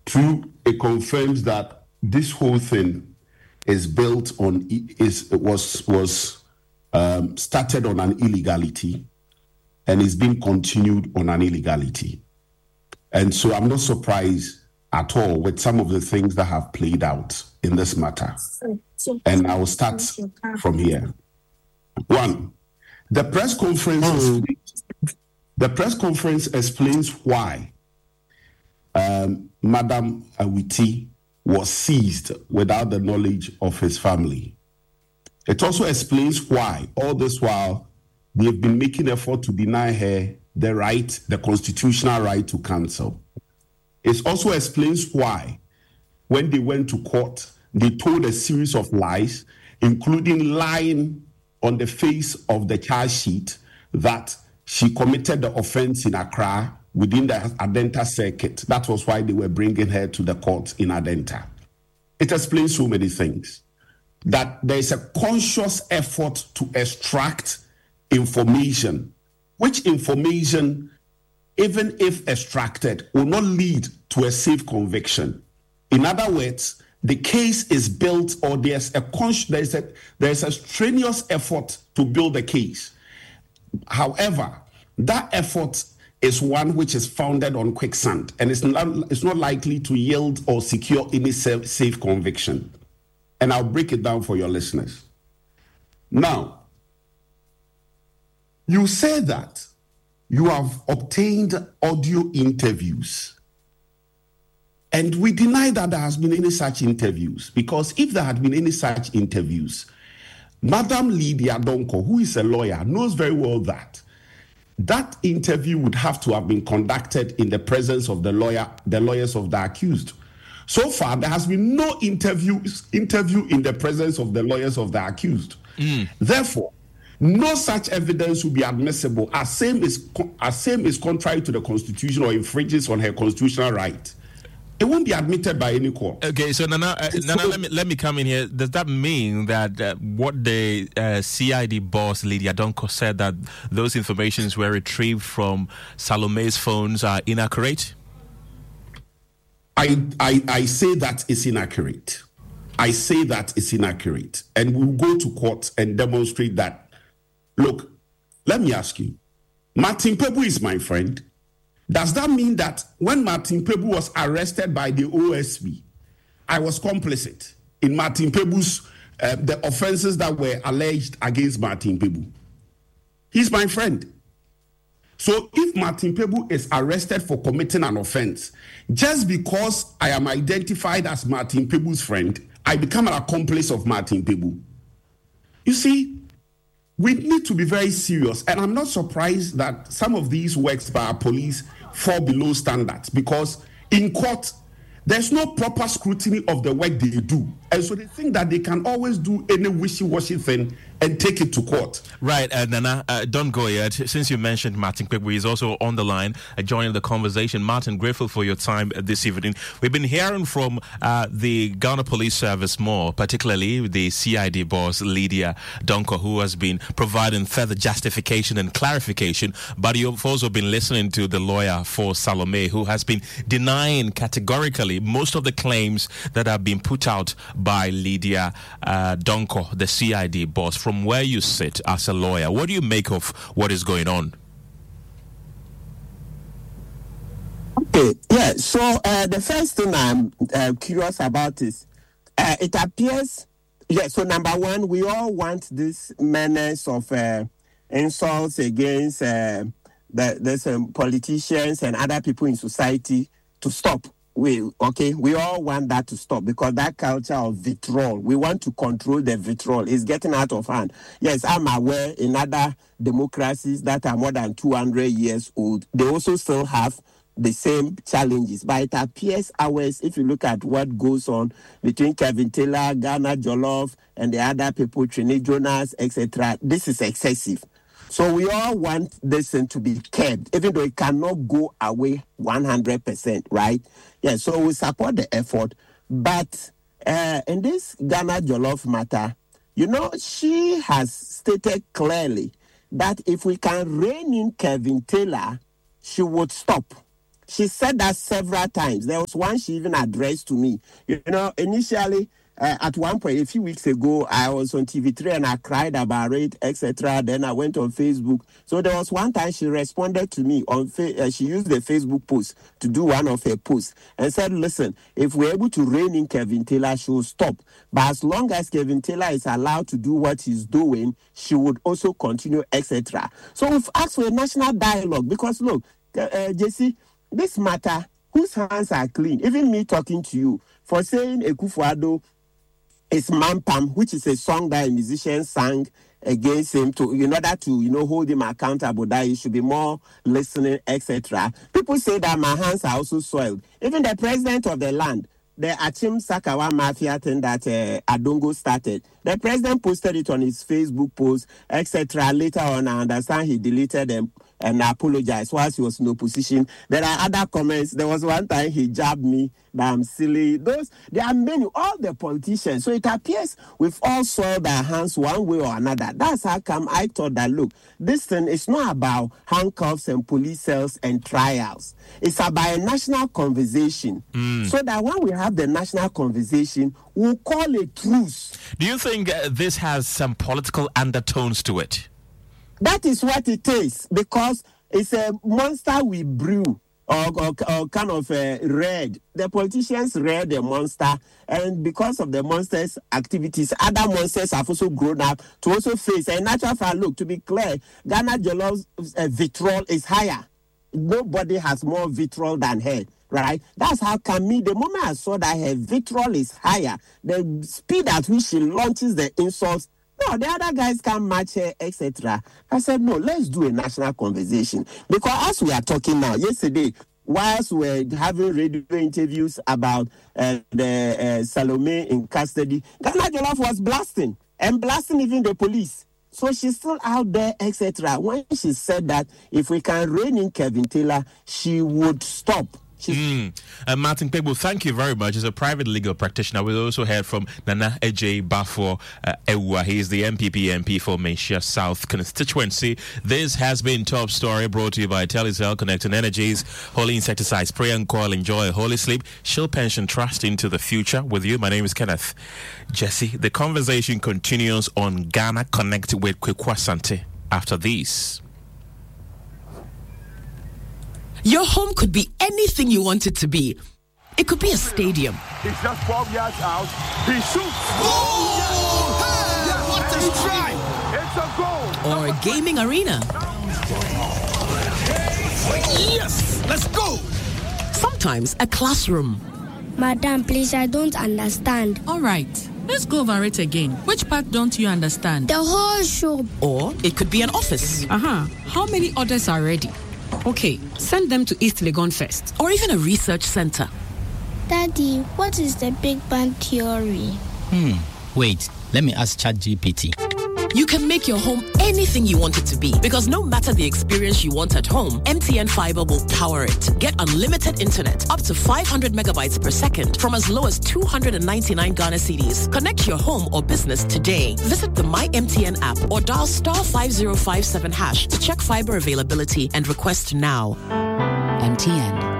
Two, it confirms that this whole thing is built on was started on an illegality and is being continued on an illegality. And so I'm not surprised at all with some of the things that have played out in this matter. And I will start from here. One, the press conference explains why Madam Awiti was seized without the knowledge of his family. It also explains why all this while they've been making effort to deny her the constitutional right to counsel. It also explains why, when they went to court, they told a series of lies, including lying on the face of the charge sheet that she committed the offense in Accra within the Adenta circuit. That was why they were bringing her to the court in Adenta. It explains so many things. That there is a conscious effort to extract information, which information, even if extracted, will not lead to a safe conviction. In other words, the case is built, or there's a strenuous effort to build a case. However, that effort is one which is founded on quicksand, and it's not likely to yield or secure any safe conviction. And I'll break it down for your listeners. Now, you say that you have obtained audio interviews. And we deny that there has been any such interviews, because if there had been any such interviews, Madam Lydia Donkor, who is a lawyer, knows very well that that interview would have to have been conducted in the presence of the lawyers of the accused. So far, there has been no interview in the presence of the lawyers of the accused. Therefore, no such evidence will be admissible as same is contrary to the Constitution or infringes on her constitutional right. It won't be admitted by any court. Okay, so Nana, let me come in here. Does that mean that what the CID boss Lydia Donkor said, that those informations were retrieved from Salome's phones, are inaccurate? I say that it's inaccurate. I say that it's inaccurate. And we'll go to court and demonstrate that. Look, let me ask you. Martin Pebu is my friend. Does that mean that when Martin Pebu was arrested by the OSP, I was complicit in Martin Pebu's the offenses that were alleged against Martin Pebu? He's my friend. So if Martin Pebu is arrested for committing an offense, just because I am identified as Martin Pebu's friend, I become an accomplice of Martin Pebu. You see, we need to be very serious. And I'm not surprised that some of these works by our police fall below standards, because in court, there's no proper scrutiny of the work they do. And so they think that they can always do any wishy-washy thing and take it to court. Right, Nana, don't go yet. Since you mentioned Martin Pebu, he's also on the line, joining the conversation. Martin, grateful for your time this evening. We've been hearing from the Ghana Police Service more, particularly the CID boss, Lydia Donkor, who has been providing further justification and clarification. But you've also been listening to the lawyer for Salome, who has been denying categorically most of the claims that have been put out by Lydia Donkor, the CID boss. From where you sit as a lawyer, what do you make of what is going on? Okay, yeah, so the first thing I'm curious about is it appears, so number one, we all want this menace of insults against the politicians and other people in society to stop. We all want that to stop, because that culture of vitriol, we want to control the vitriol. It's getting out of hand. Yes, I'm aware in other democracies that are more than 200 years old, they also still have the same challenges. But it appears ours, if you look at what goes on between Kevin Taylor, Ghana Jollof, and the other people, Trini Jonas, etc., this is excessive. So we all want this thing to be kept, even though it cannot go away 100%, right? Yeah, so we support the effort. But in this Ghana Jollof matter, she has stated clearly that if we can rein in Kevin Taylor, she would stop. She said that several times. There was one she even addressed to me. You know, initially, at one point, a few weeks ago, I was on TV3 and I cried about it, etc. Then I went on Facebook. So there was one time she responded to me on she used the Facebook post to do one of her posts and said, listen, if we're able to rein in Kevin Taylor, she will stop. But as long as Kevin Taylor is allowed to do what he's doing, she would also continue, etc. So we've asked for a national dialogue because, look, Jesse, this matter, whose hands are clean? Even me talking to you for saying Akufo-Addo is Mampam, which is a song that a musician sang against him in order to, hold him accountable, that he should be more listening, etc. People say that my hands are also soiled. Even the president of the land, the Achim Sakawa mafia thing that Adongo started, the president posted it on his Facebook post, etc. Later on, I understand he deleted them and apologized whilst he was in opposition. There are other comments. There was one time he jabbed me that I'm silly. There are many, all the politicians. So it appears we've all soiled our hands one way or another. That's how come I thought that, look, this thing is not about handcuffs and police cells and trials. It's about a national conversation. So that when we have the national conversation, we'll call a truce. Do you think this has some political undertones to it? That is what it is, because it's a monster we brew or kind of reared. The politicians reared the monster, and because of the monster's activities, other monsters have also grown up to also face. And natural fact, look, to be clear, Ghana Jolloff's vitriol is higher. Nobody has more vitriol than her. Right? That's how come me, the moment I saw that her vitriol is higher, the speed at which she launches the insults, no, the other guys can't match her, etc. I said, no, let's do a national conversation. Because as we are talking now, yesterday, whilst we're having radio interviews about the Salome in custody, Ghana Jolloff was blasting even the police. So she's still out there, etc. When she said that if we can rein in Kevin Taylor, she would stop. Martin Kpebu, thank you very much. As a private legal practitioner, we also heard from Nana Ejay Bafo Ewa. He is the MPP MP for Manhyia South constituency. This has been Top Story, brought to you by Telecel, Connecting Energies, Holy Insecticides, Pray and Coil, Enjoy Holy Sleep, Shield Pension Trust into the future. With you, my name is Kenneth. Jesse, the conversation continues on Ghana Connect with Kweku Asante after these. Your home could be anything you want it to be. It could be a stadium. He's just 12 yards out. He shoots. Oh! Yes, what a strike! It's a goal. Or a gaming arena. Yes, let's go. Sometimes a classroom. Madam, please, I don't understand. All right, let's go over it again. Which part don't you understand? The whole show. Or it could be an office. How many orders are ready? Okay, send them to East Legon first. Or even a research center. Daddy, what is the Big Bang Theory? Wait, let me ask ChatGPT. You can make your home anything you want it to be, because no matter the experience you want at home, MTN Fiber will power it. Get unlimited internet up to 500 megabytes per second from as low as 299 Ghana cedis. Connect your home or business today. Visit the My MTN app or dial *5057# to check fiber availability and request now. MTN.